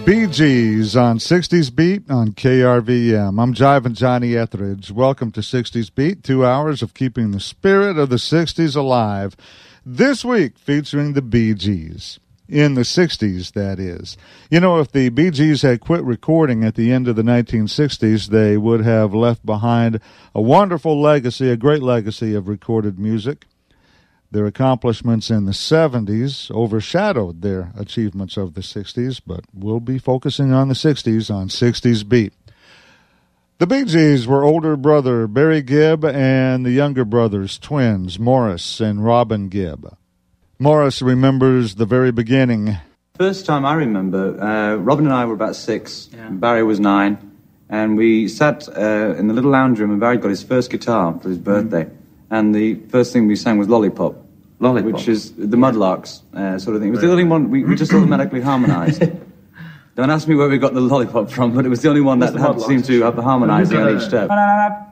Bee Gees on 60s Beat on KRVM. I'm Jivin' Johnny Etheridge. Welcome to 60s Beat, 2 hours of keeping the spirit of the 60s alive. This week, featuring the Bee Gees. In the 60s, that is. You know, if the Bee Gees had quit recording at the end of the 1960s, they would have left behind a wonderful legacy, a great legacy of recorded music. Their accomplishments in the 70s overshadowed their achievements of the 60s, but we'll be focusing on the 60s on 60s Beat. The Bee Gees were older brother Barry Gibb and the younger brothers, twins, Morris and Robin Gibb. Morris remembers the very beginning. First time I remember, Robin and I were about 6, Barry was 9, and we sat in the little lounge room and Barry got his first guitar for his birthday. And the first thing we sang was Lollipop. Lollipop. Which is the Mudlarks sort of thing. It was the only one we just automatically harmonised. Don't ask me where we got the Lollipop from, but it was the only one that seemed to have the harmonising on each step.